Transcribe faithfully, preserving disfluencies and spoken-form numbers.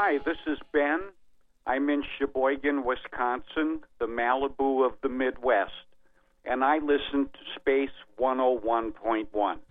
Hi, this is Ben. I'm in Sheboygan, Wisconsin, the Malibu of the Midwest, and I listen to Space one oh one point one.